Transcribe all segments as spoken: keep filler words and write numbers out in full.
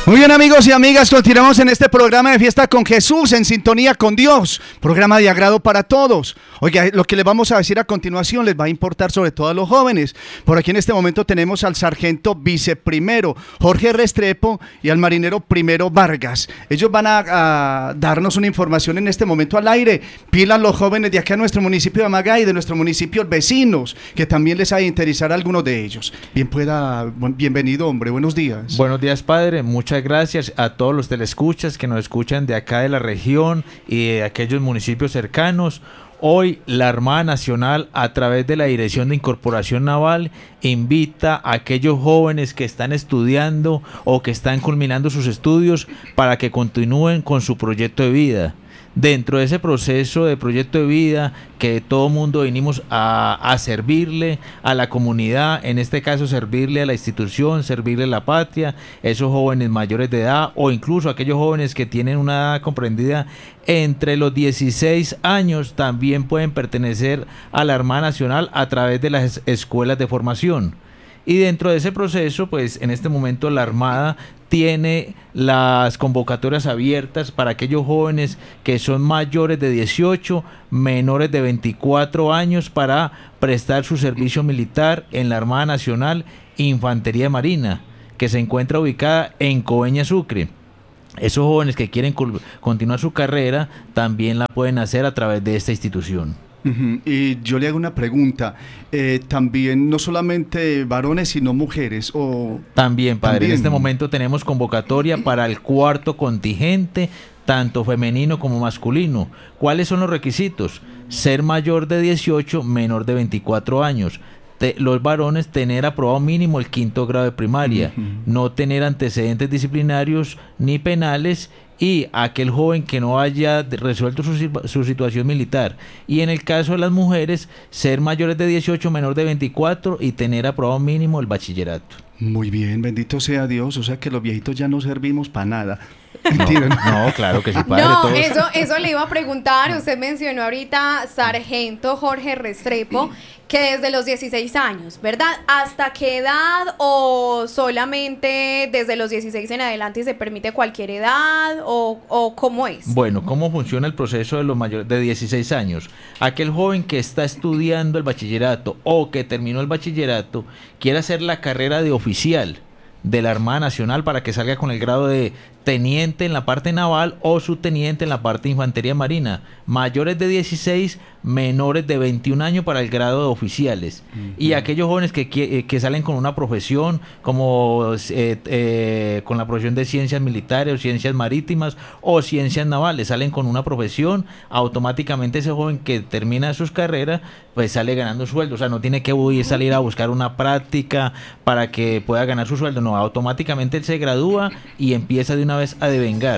Muy bien, amigos y amigas, continuamos en este programa de Fiesta con Jesús, en sintonía con Dios, programa de agrado para todos. Oiga, lo que les vamos a decir a continuación les va a importar sobre todo a los jóvenes. Por aquí en este momento tenemos al sargento viceprimero Jorge Restrepo y al marinero primero Vargas. Ellos van a, a darnos una información en este momento al aire. Pilas los jóvenes de acá a nuestro municipio de Amagá y de nuestros municipios vecinos, que también les ha de interesar a algunos de ellos. Bien pueda, bienvenido, hombre, buenos días. Buenos días, padre, muchas gracias a todos los telescuchas que nos escuchan de acá de la región y de aquellos municipios cercanos. Hoy la Armada Nacional, a través de la Dirección de Incorporación Naval, invita a aquellos jóvenes que están estudiando o que están culminando sus estudios para que continúen con su proyecto de vida. Dentro de ese proceso de proyecto de vida que todo mundo venimos a, a servirle a la comunidad, en este caso servirle a la institución, servirle a la patria, esos jóvenes mayores de edad o incluso aquellos jóvenes que tienen una edad comprendida entre los dieciséis años también pueden pertenecer a la Armada Nacional a través de las escuelas de formación. Y dentro de ese proceso, pues en este momento la Armada tiene las convocatorias abiertas para aquellos jóvenes que son mayores de dieciocho, menores de veinticuatro años para prestar su servicio militar en la Armada Nacional Infantería Marina, que se encuentra ubicada en Coveñas, Sucre. Esos jóvenes que quieren continuar su carrera también la pueden hacer a través de esta institución. Uh-huh. Y yo le hago una pregunta, eh, también no solamente varones sino mujeres o... También, padre, también. En este momento tenemos convocatoria para el cuarto contingente, tanto femenino como masculino. ¿Cuáles son los requisitos? Ser mayor de dieciocho, menor de veinticuatro años. Te, los varones tener aprobado mínimo el quinto grado de primaria, uh-huh. No tener antecedentes disciplinarios ni penales y aquel joven que no haya resuelto su, su situación militar. Y en el caso de las mujeres, ser mayores de dieciocho, menor de veinticuatro y tener aprobado mínimo el bachillerato. Muy bien, bendito sea Dios, o sea que los viejitos ya no servimos para nada. No, no, claro que sí, padre. No, todos. eso, eso le iba a preguntar. Usted mencionó ahorita sargento Jorge Restrepo, que desde los dieciséis años, ¿verdad? ¿Hasta qué edad o solamente desde los dieciséis en adelante se permite cualquier edad o, o cómo es? Bueno, ¿cómo funciona el proceso de los mayores de dieciséis años? Aquel joven que está estudiando el bachillerato o que terminó el bachillerato quiere hacer la carrera de oficial de la Armada Nacional para que salga con el grado de teniente en la parte naval o subteniente en la parte de infantería marina, mayores de dieciséis, menores de veintiún años para el grado de oficiales. Uh-huh. Y aquellos jóvenes que, que, que salen con una profesión como eh, eh, con la profesión de ciencias militares o ciencias marítimas o ciencias navales, salen con una profesión, automáticamente ese joven que termina sus carreras pues sale ganando sueldo, o sea, no tiene que huir, salir a buscar una práctica para que pueda ganar su sueldo, no, automáticamente él se gradúa y empieza de una vez a devengar.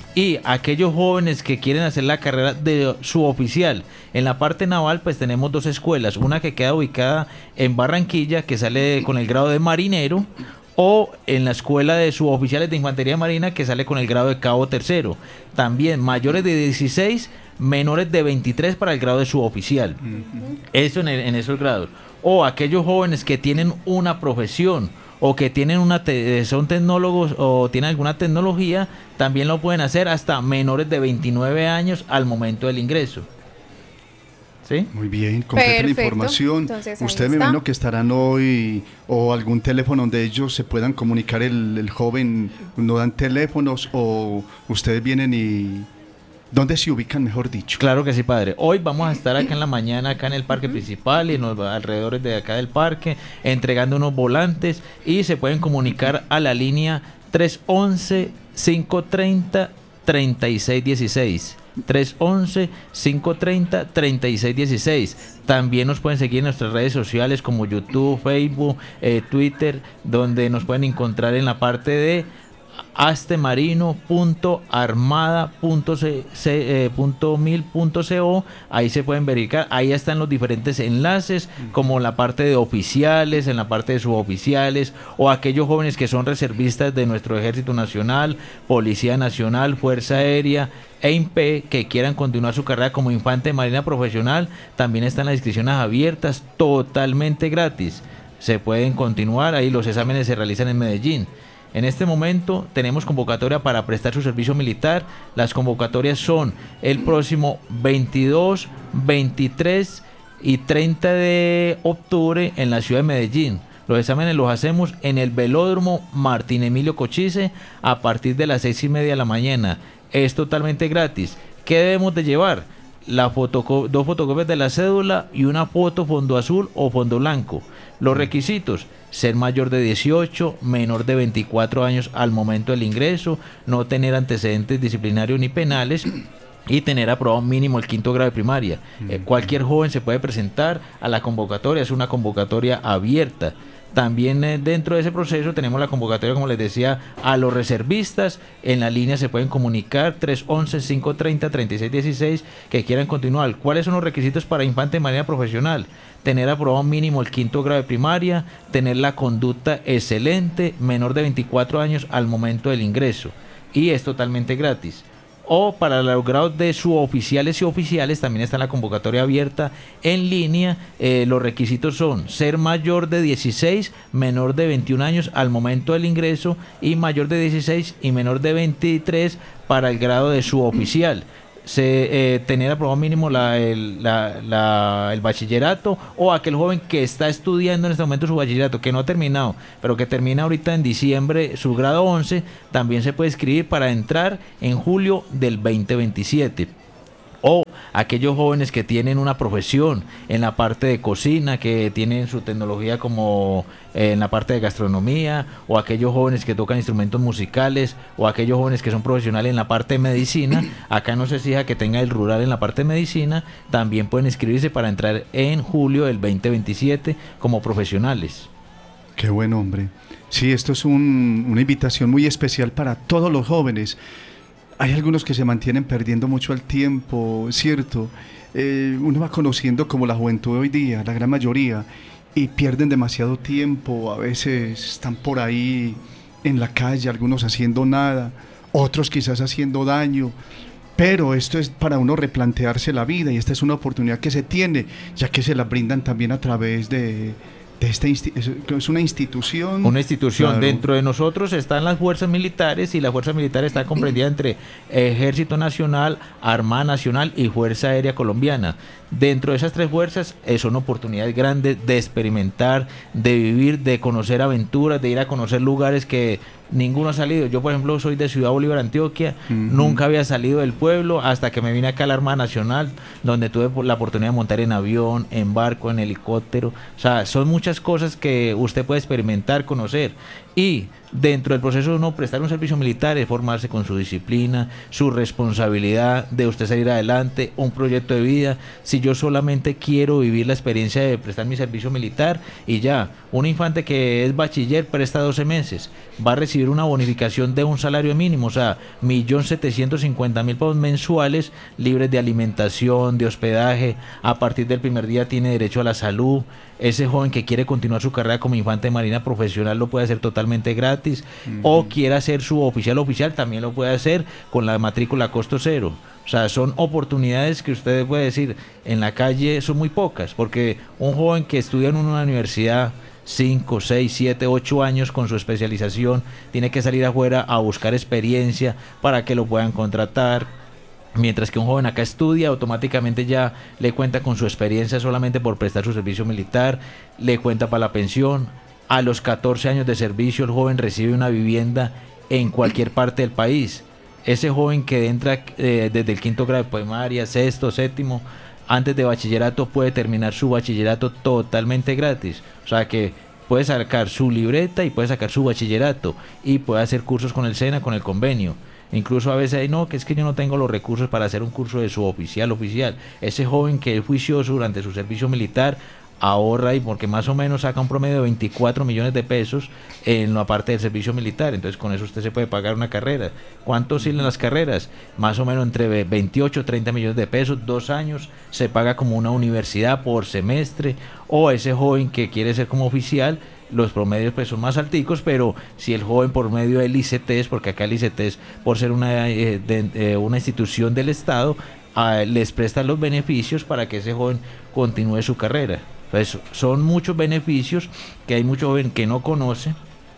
Y aquellos jóvenes que quieren hacer la carrera de suboficial, en la parte naval pues tenemos dos escuelas, una que queda ubicada en Barranquilla que sale con el grado de marinero, o en la escuela de suboficiales de infantería marina que sale con el grado de cabo tercero. También mayores de dieciséis, menores de veintitrés para el grado de suboficial. Uh-huh. Eso en, el, en esos grados. O aquellos jóvenes que tienen una profesión o que tienen una te- son tecnólogos o tienen alguna tecnología, también lo pueden hacer hasta menores de veintinueve años al momento del ingreso. ¿Sí? Muy bien, completa la información. Entonces, usted me imagino que estarán hoy o algún teléfono donde ellos se puedan comunicar, el, el joven, no dan teléfonos o ustedes vienen y... ¿Dónde se ubican, mejor dicho? Claro que sí, padre. Hoy vamos a estar acá en la mañana, acá en el parque principal y en los alrededores de acá del parque, entregando unos volantes y se pueden comunicar a la línea tres once, cinco treinta, treinta y seis dieciséis. tres once, cinco treinta, treinta y seis dieciséis. También nos pueden seguir en nuestras redes sociales como YouTube, Facebook, eh, Twitter, donde nos pueden encontrar en la parte de astemarino punto armada punto mil punto co. Ahí se pueden verificar, ahí están los diferentes enlaces, como la parte de oficiales, en la parte de suboficiales, o aquellos jóvenes que son reservistas de nuestro Ejército Nacional, Policía Nacional, Fuerza Aérea e I N P E, que quieran continuar su carrera como infante de marina profesional. También están las inscripciones abiertas, totalmente gratis. Se pueden continuar, ahí los exámenes se realizan en Medellín. En este momento tenemos convocatoria para prestar su servicio militar. Las convocatorias son el próximo veintidós, veintitrés y treinta de octubre en la ciudad de Medellín. Los exámenes los hacemos en el velódromo Martín Emilio Cochise a partir de las seis y media de la mañana. Es totalmente gratis. ¿Qué debemos de llevar? La fotoco- dos fotocopias de la cédula y una foto fondo azul o fondo blanco. Los requisitos: ser mayor de dieciocho, menor de veinticuatro años al momento del ingreso, no tener antecedentes disciplinarios ni penales y tener aprobado mínimo el quinto grado de primaria. Eh, cualquier joven se puede presentar a la convocatoria, es una convocatoria abierta. También eh, dentro de ese proceso tenemos la convocatoria, como les decía, a los reservistas. En la línea se pueden comunicar tres once, cinco treinta, treinta y seis dieciséis que quieran continuar. ¿Cuáles son los requisitos para infante de manera profesional? Tener aprobado mínimo el quinto grado de primaria, tener la conducta excelente, menor de veinticuatro años al momento del ingreso, y es totalmente gratis. O para los grados de suboficiales y oficiales también está la convocatoria abierta en línea. Eh, los requisitos son ser mayor de dieciséis, menor de veintiún años al momento del ingreso, y mayor de dieciséis y menor de veintitrés para el grado de suboficial. Se, eh, tener aprobado mínimo la, el, la, la, el bachillerato, o aquel joven que está estudiando en este momento su bachillerato, que no ha terminado, pero que termina ahorita en diciembre su grado once, también se puede inscribir para entrar en julio del veinte veintisiete. O aquellos jóvenes que tienen una profesión en la parte de cocina, que tienen su tecnología como eh, en la parte de gastronomía, o aquellos jóvenes que tocan instrumentos musicales, o aquellos jóvenes que son profesionales en la parte de medicina. Acá no se exija que tenga el rural en la parte de medicina, también pueden inscribirse para entrar en julio del veinte veintisiete como profesionales. Qué buen hombre. Sí, esto es un, una invitación muy especial para todos los jóvenes. Hay algunos que se mantienen perdiendo mucho el tiempo, ¿cierto? Eh, uno va conociendo como la juventud de hoy día, la gran mayoría, y pierden demasiado tiempo. A veces están por ahí en la calle, algunos haciendo nada, otros quizás haciendo daño. Pero esto es para uno replantearse la vida, y esta es una oportunidad que se tiene, ya que se la brindan también a través de... de esta insti- es, es una institución. Una institución. Claro. Dentro de nosotros están las fuerzas militares, y la fuerza militar está comprendida entre Ejército Nacional, Armada Nacional y Fuerza Aérea Colombiana. Dentro de esas tres fuerzas eh, son oportunidades grandes de experimentar, de vivir, de conocer aventuras, de ir a conocer lugares que ninguno ha salido. Yo, por ejemplo, soy de Ciudad Bolívar, Antioquia. Uh-huh. Nunca había salido del pueblo hasta que me vine acá a la Armada Nacional, donde tuve la oportunidad de montar en avión, en barco, en helicóptero. O sea, son muchas cosas que usted puede experimentar, conocer. Y dentro del proceso de uno prestar un servicio militar es formarse con su disciplina, su responsabilidad de usted salir adelante, un proyecto de vida. Si yo solamente quiero vivir la experiencia de prestar mi servicio militar y ya, un infante que es bachiller presta doce meses, va a recibir una bonificación de un salario mínimo, o sea, un millón setecientos cincuenta mil pesos mensuales, libres de alimentación, de hospedaje. A partir del primer día tiene derecho a la salud. Ese joven que quiere continuar su carrera como infante de marina profesional lo puede hacer totalmente gratis. Uh-huh. O quiere hacer su oficial oficial, también lo puede hacer con la matrícula a costo cero. O sea, son oportunidades que usted puede decir, en la calle son muy pocas, porque un joven que estudia en una universidad cinco, seis, siete, ocho años con su especialización, tiene que salir afuera a buscar experiencia para que lo puedan contratar. Mientras que un joven acá estudia, automáticamente ya le cuenta con su experiencia solamente por prestar su servicio militar, le cuenta para la pensión. A los catorce años de servicio el joven recibe una vivienda en cualquier parte del país. Ese joven que entra eh, desde el quinto grado de primaria, sexto, séptimo, antes de bachillerato, puede terminar su bachillerato totalmente gratis. O sea que puede sacar su libreta y puede sacar su bachillerato, y puede hacer cursos con el SENA, con el convenio. Incluso a veces hay, no, que es que yo no tengo los recursos para hacer un curso de suboficial, oficial. Ese joven que es juicioso durante su servicio militar ahorra, y porque más o menos saca un promedio de veinticuatro millones de pesos en la parte del servicio militar. Entonces con eso usted se puede pagar una carrera. ¿Cuánto oscilan las carreras? Más o menos entre veintiocho, treinta millones de pesos, dos años, se paga como una universidad por semestre. O ese joven que quiere ser como oficial, los promedios pues son más alticos, pero si el joven por medio del I C T E S, porque acá el I C T E S, por ser una, eh, de, eh, una institución del Estado, eh, les presta los beneficios para que ese joven continúe su carrera. Pues son muchos beneficios que hay mucho joven que no conoce,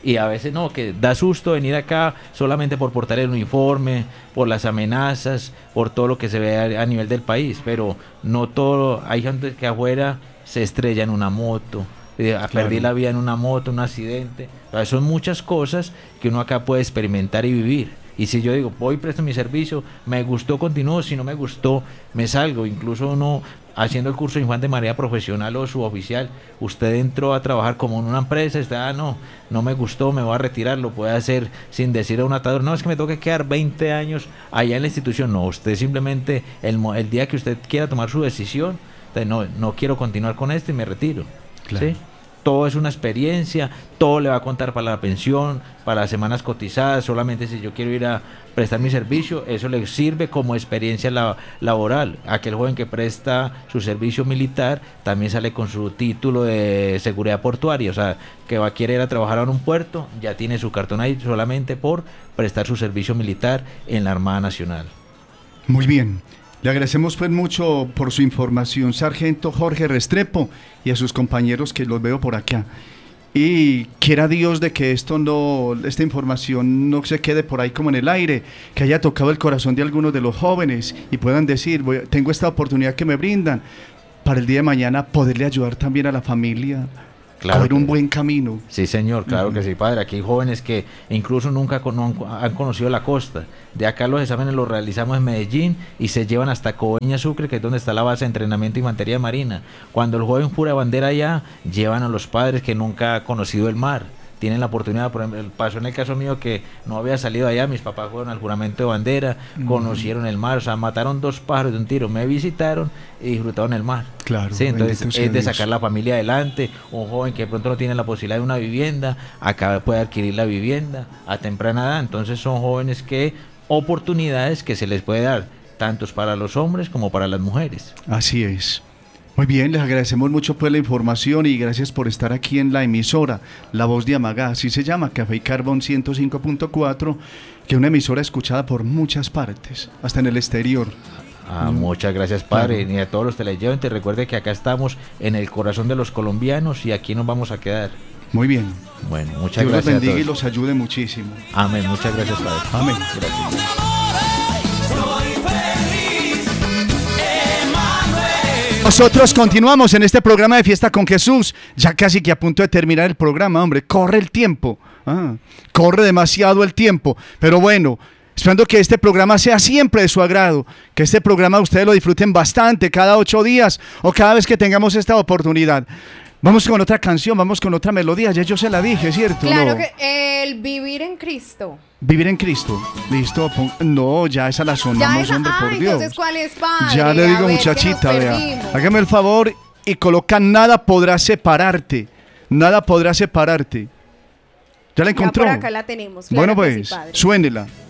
Y a veces no, que da susto venir acá solamente por portar el uniforme, por las amenazas, por todo lo que se ve a, a nivel del país, pero no todo, hay gente que afuera se estrella en una moto, eh, perdí la vida en una moto, un accidente, o sea, son muchas cosas que uno acá puede experimentar y vivir. Y si yo digo, voy, presto mi servicio, me gustó, continúo, si no me gustó, me salgo. Incluso uno, haciendo el curso de Infante María profesional o suboficial, usted entró a trabajar como en una empresa, usted, ah, no, no me gustó, me voy a retirar, lo puede hacer sin decir a un atador, no, es que me tengo que quedar veinte años allá en la institución. No, usted simplemente, el, el día que usted quiera tomar su decisión, no, no quiero continuar con esto y me retiro. Claro. ¿Sí? Todo es una experiencia, todo le va a contar para la pensión, para las semanas cotizadas, solamente si yo quiero ir a prestar mi servicio, eso le sirve como experiencia la, laboral. Aquel joven que presta su servicio militar también sale con su título de seguridad portuaria, o sea, que va a querer ir a trabajar en un puerto, ya tiene su cartón ahí solamente por prestar su servicio militar en la Armada Nacional. Muy bien. Le agradecemos pues mucho por su información, Sargento Jorge Restrepo, y a sus compañeros que los veo por acá. Y quiera Dios de que esto no, esta información no se quede por ahí como en el aire, que haya tocado el corazón de algunos de los jóvenes y puedan decir, voy, tengo esta oportunidad que me brindan para el día de mañana poderle ayudar también a la familia. Claro, coger un buen camino. Sí, señor, claro uh-huh. que sí, padre. Aquí hay jóvenes que incluso nunca con, no han conocido la costa. De acá los exámenes los realizamos en Medellín y se llevan hasta Coveñas, Sucre, que es donde está la base de entrenamiento de infantería marina. Cuando el joven jura bandera allá, llevan a los padres que nunca han conocido el mar. Tienen la oportunidad, por ejemplo, pasó en el caso mío que no había salido allá, mis papás fueron al juramento de bandera, mm. conocieron el mar, o sea, mataron dos pájaros de un tiro, me visitaron y disfrutaron el mar. Claro. Sí, entonces es de sacar la familia adelante, un joven que de pronto no tiene la posibilidad de una vivienda, acá puede adquirir la vivienda a temprana edad, entonces son jóvenes que, oportunidades que se les puede dar, tantos para los hombres como para las mujeres. Así es. Muy bien, les agradecemos mucho pues la información y gracias por estar aquí en la emisora La Voz de Amagá, así se llama, Café y Carbón ciento cinco punto cuatro, que es una emisora escuchada por muchas partes, hasta en el exterior. Ah, mm. Muchas gracias, padre, claro. Y a todos los televidentes, recuerde que acá estamos en el corazón de los colombianos y aquí nos vamos a quedar. Muy bien. Bueno, muchas Dios gracias. Dios los bendiga y los ayude muchísimo. Amén, muchas gracias, padre. Amén. Gracias. Nosotros continuamos en este programa de Fiesta con Jesús, ya casi que a punto de terminar el programa, hombre, corre el tiempo, ah, corre demasiado el tiempo, pero bueno, esperando que este programa sea siempre de su agrado, que este programa ustedes lo disfruten bastante, cada ocho días o cada vez que tengamos esta oportunidad. Vamos con otra canción, vamos con otra melodía, ya yo se la dije, ¿cierto? Claro no. que el vivir en Cristo. Vivir en Cristo, listo, pon... no, ya esa la sonamos, esa... hombre, por ah, Dios. Entonces, ¿cuál es, padre? Ya le digo, muchachita, vea, hágame el favor y coloca nada podrá separarte, nada podrá separarte. ¿Ya la encontró? Ya por acá la tenemos. Bueno, claro pues, sí, suénela.